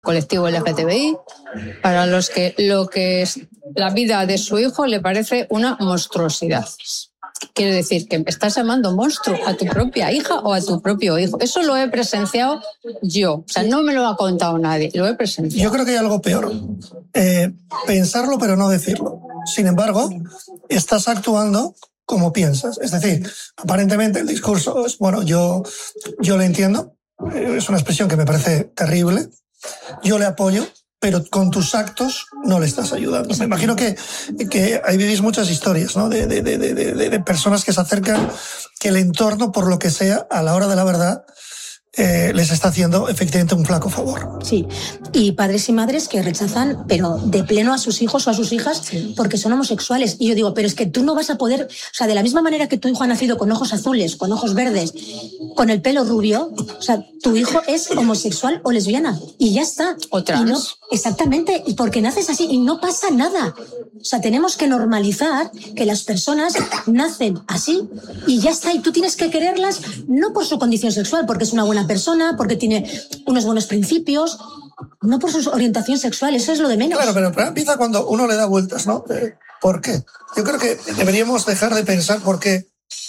colectivo LGTBI, para los que lo que es la vida de su hijo le parece una monstruosidad. Quiere decir que estás llamando monstruo a tu propia hija o a tu propio hijo. Eso lo he presenciado yo. O sea, no me lo ha contado nadie, lo he presenciado. Yo creo que hay algo peor. Pensarlo pero no decirlo. Sin embargo, estás actuando como piensas. Es decir, aparentemente el discurso es, bueno, yo lo entiendo. Es una expresión que me parece terrible. Yo le apoyo, pero con tus actos no le estás ayudando. Me imagino que ahí vivís muchas historias, ¿no? De personas que se acercan, que el entorno, por lo que sea, a la hora de la verdad, les está haciendo efectivamente un flaco favor. Sí, y padres y madres que rechazan, pero de pleno, a sus hijos o a sus hijas porque son homosexuales. Y yo digo, pero es que tú no vas a poder, o sea, de la misma manera que tu hijo ha nacido con ojos azules, con ojos verdes, con el pelo rubio, o sea, tu hijo es homosexual o lesbiana y ya está. O trans. No, exactamente, y porque naces así y no pasa nada. O sea, tenemos que normalizar que las personas nacen así y ya está. Y tú tienes que quererlas no por su condición sexual, porque es una buena persona, porque tiene unos buenos principios, no por su orientación sexual. Eso es lo de menos. Claro, pero empieza cuando uno le da vueltas, ¿no? ¿Por qué? Yo creo que deberíamos dejar de pensar por qué.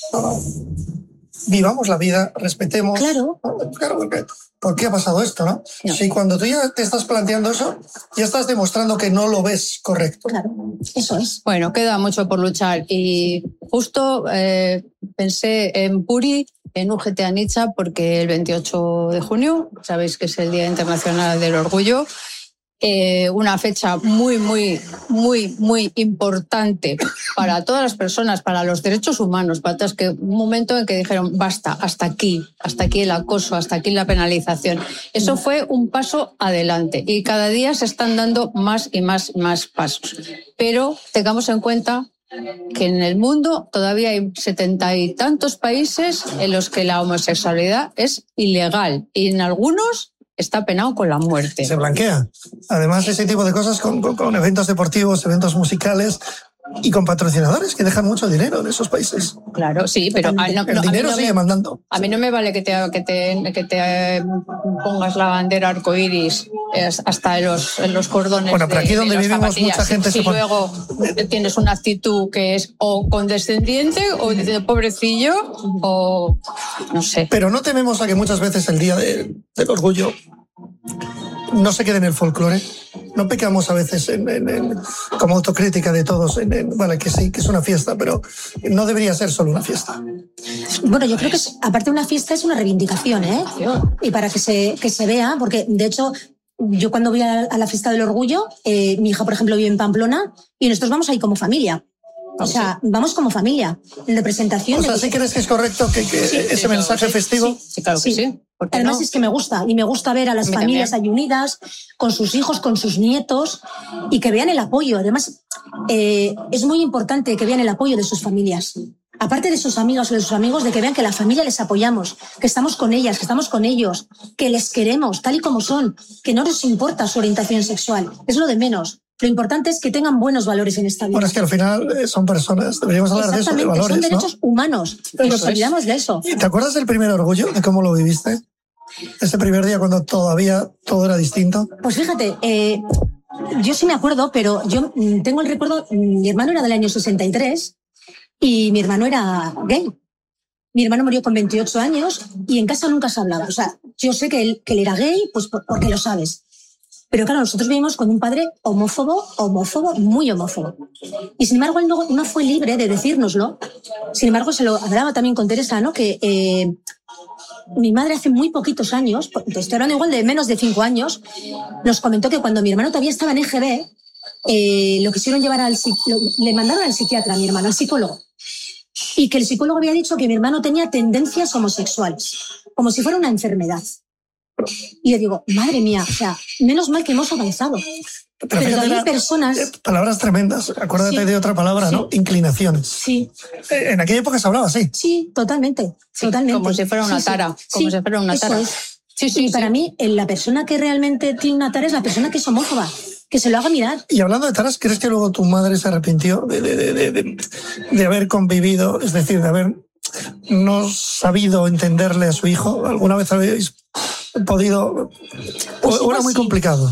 Vivamos la vida, respetemos. Claro. Claro, ¿por qué ha pasado esto, no? Si cuando tú ya te estás planteando eso, ya estás demostrando que no lo ves correcto. Claro, eso es. Bueno, queda mucho por luchar y justo pensé en Puri, en UGT Anitza, porque el 28 de junio, sabéis que es el Día Internacional del Orgullo, una fecha muy, muy, muy, muy importante para todas las personas, para los derechos humanos, para todas, que un momento en que dijeron basta, hasta aquí el acoso, hasta aquí la penalización. Eso fue un paso adelante y cada día se están dando más y más pasos. Pero tengamos en cuenta que en el mundo todavía hay 70 y tantos países en los que la homosexualidad es ilegal y en algunos está penado con la muerte. Se blanquea. Además, ese tipo de cosas con eventos deportivos, eventos musicales y con patrocinadores que dejan mucho dinero en esos países. Claro, sí, pero el dinero sigue mandando. A mí no me vale que te pongas la bandera arcoíris hasta en los cordones. Bueno, pero aquí donde vivimos zapatillas. Mucha gente si luego tienes una actitud que es o condescendiente o de pobrecillo o no sé. Pero no tememos a que muchas veces el día del orgullo no se quede en el folclore. No pecamos a veces como autocrítica de todos. Vale, que sí, que es una fiesta, pero no debería ser solo una fiesta. Bueno, yo creo que aparte de una fiesta es una reivindicación, ¿eh? Y para que se vea, porque de hecho yo cuando voy a la fiesta del orgullo, mi hija, por ejemplo, vive en Pamplona y nosotros vamos ahí como familia. O sea, vamos como familia, en representación. O sea, ¿sí crees que es correcto que sí, ese mensaje festivo? Sí, claro que sí. Además es que me gusta, y me gusta ver a las familias ahí unidas, con sus hijos, con sus nietos, y que vean el apoyo. Además, es muy importante que vean el apoyo de sus familias. Aparte de sus amigas o de sus amigos, de que vean que la familia les apoyamos, que estamos con ellas, que estamos con ellos, que les queremos tal y como son, que no nos importa su orientación sexual. Es lo de menos. Lo importante es que tengan buenos valores en esta vida. Bueno, es que al final son personas, deberíamos hablar de eso, de valores, son derechos humanos, y nos olvidamos de eso. ¿Te acuerdas del primer orgullo, de cómo lo viviste? Ese primer día cuando todavía todo era distinto. Pues fíjate, yo sí me acuerdo, pero yo tengo el recuerdo, mi hermano era del año 63 y mi hermano era gay. Mi hermano murió con 28 años y en casa nunca se hablaba. O sea, yo sé que él era gay, pues porque lo sabes. Pero claro, nosotros vivimos con un padre homófobo, muy homófobo. Y sin embargo, él no fue libre de decírnoslo. Sin embargo, se lo hablaba también con Teresa, ¿no? Que mi madre hace muy poquitos años, te estoy hablando igual de menos de 5 años, nos comentó que cuando mi hermano todavía estaba en EGB, lo quisieron llevar le mandaron al psiquiatra a mi hermano, al psicólogo. Y que el psicólogo había dicho que mi hermano tenía tendencias homosexuales, como si fuera una enfermedad. Y yo digo, madre mía, o sea, menos mal que hemos avanzado. Pero todavía hay personas... Palabras tremendas. Acuérdate de otra palabra, ¿no? Inclinaciones. Sí. En aquella época se hablaba así. Sí, totalmente. Totalmente. Como si fuera una tara. Como si fuera una tara. Y para mí, la persona que realmente tiene una tara es la persona que es homófoba. Que se lo haga mirar. Y hablando de taras, ¿crees que luego tu madre se arrepintió de haber convivido? Es decir, de haber no sabido entenderle a su hijo. ¿Alguna vez habéis podido... Pues era igual muy sí. complicado.